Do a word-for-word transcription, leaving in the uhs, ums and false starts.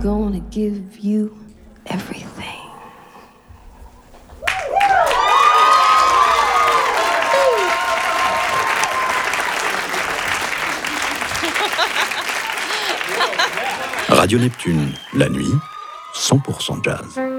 gonna give you everything. Radio Neptune, la nuit, cent pour cent jazz.